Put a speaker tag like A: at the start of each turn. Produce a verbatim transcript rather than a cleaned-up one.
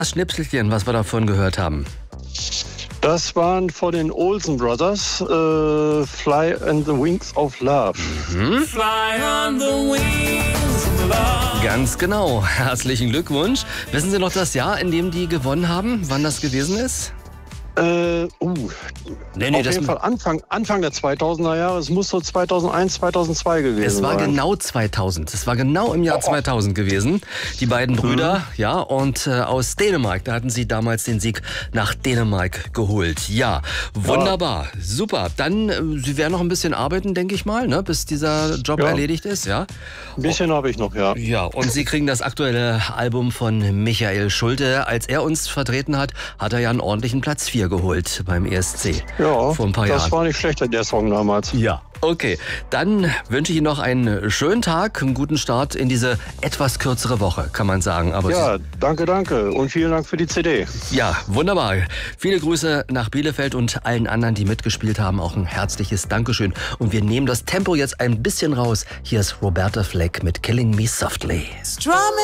A: Das Schnipselchen, was wir davon gehört haben.
B: Das waren von den Olsen Brothers, äh, Fly on the Wings of Love.
A: Mhm.
C: Fly on the wings of love.
A: Ganz genau. Herzlichen Glückwunsch. Wissen Sie noch das Jahr, in dem die gewonnen haben? Wann das gewesen ist?
B: Äh, uh,
A: Nee, nee,
B: auf
A: das
B: jeden Fall Anfang, Anfang der zweitausender Jahre. Es muss so zweitausendeins, zweitausendzwei gewesen
A: Es war
B: sein.
A: genau zweitausend. Es war genau im Jahr zweitausend gewesen. Die beiden Brüder, mhm. ja, und äh, aus Dänemark, da hatten sie damals den Sieg nach Dänemark geholt. Ja, wunderbar, ja. Super. Dann, äh, Sie werden noch ein bisschen arbeiten, denke ich mal, ne, bis dieser Job
B: ja.
A: erledigt ist, ja?
B: Ein bisschen habe ich noch, ja.
A: Ja, und Sie kriegen das aktuelle Album von Michael Schulte. Als er uns vertreten hat, hat er ja einen ordentlichen Platz vier geholt beim E S C.
B: Ja,
A: vor ein paar
B: das
A: Jahren.
B: war nicht schlecht, der Song damals.
A: Ja, okay. Dann wünsche ich Ihnen noch einen schönen Tag, einen guten Start in diese etwas kürzere Woche, kann man sagen. Aber
B: ja, danke, danke und vielen Dank für die C D.
A: Ja, wunderbar. Viele Grüße nach Bielefeld und allen anderen, die mitgespielt haben. Auch ein herzliches Dankeschön. Und wir nehmen das Tempo jetzt ein bisschen raus. Hier ist Roberta Fleck mit Killing Me Softly.